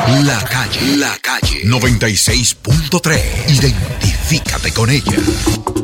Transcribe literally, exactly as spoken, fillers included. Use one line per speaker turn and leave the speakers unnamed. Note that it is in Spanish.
La calle, la calle. noventa y seis punto tres. Identifícate con ella.